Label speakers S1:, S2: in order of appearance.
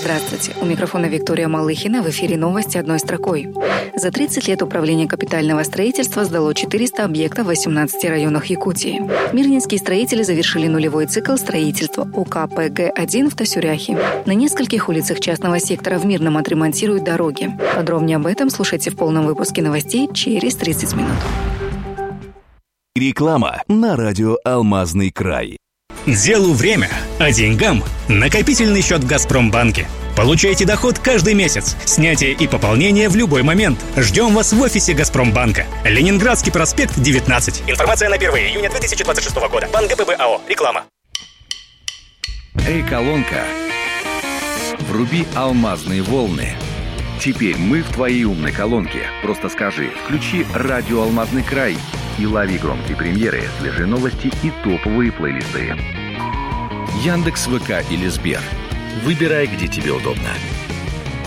S1: Здравствуйте. У микрофона Виктория Малыхина. В эфире новости одной строкой. За 30 лет Управление капитального строительства сдало 400 объектов в 18 районах Якутии. Мирнинские строители завершили нулевой цикл строительства ОКПГ-1 в Тасюряхе. На нескольких улицах частного сектора в Мирном отремонтируют дороги. Подробнее об этом слушайте в полном выпуске новостей через 30 минут.
S2: Реклама на радио «Алмазный край».
S3: Делу время, а деньгам накопительный счет в «Газпромбанке». Получайте доход каждый месяц. Снятие и пополнение в любой момент. Ждем вас в офисе «Газпромбанка». Ленинградский проспект, 19. Информация на 1 июня 2026 года. Банк ГПБ АО. Реклама.
S2: Эй, колонка, вруби алмазные волны. Теперь мы в твоей умной колонке. Просто скажи: включи радио «Алмазный край» и лови громкие премьеры, свежие новости и топовые плейлисты. Яндекс, ВК или Сбер. Выбирай, где тебе удобно.